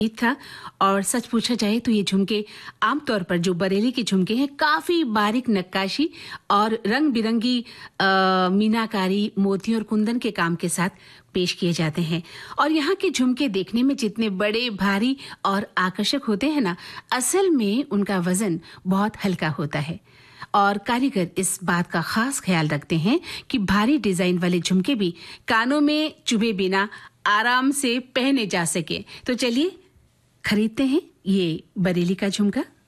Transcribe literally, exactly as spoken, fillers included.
था। और सच पूछा जाए तो ये झुमके आमतौर पर जो बरेली के झुमके हैं काफी बारीक नक्काशी और रंग बिरंगी मीनाकारी मोती और कुंदन के काम के साथ पेश किए जाते हैं। और यहाँ के झुमके देखने में जितने बड़े, भारी और आकर्षक होते हैं ना, असल में उनका वजन बहुत हल्का होता है। और कारीगर इस बात का खास ख्याल रखते हैं कि भारी डिजाइन वाले झुमके भी कानों में चुभे बिना आराम से पहने जा सके। तो चलिए खरीदते हैं ये बरेली का झुमका।